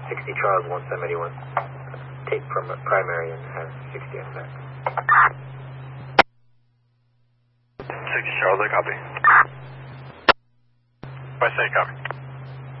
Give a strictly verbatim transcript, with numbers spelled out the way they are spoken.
sixty Charles one seventy-one. Take from primary and have sixty on back. sixty Charles, I copy. I say copy.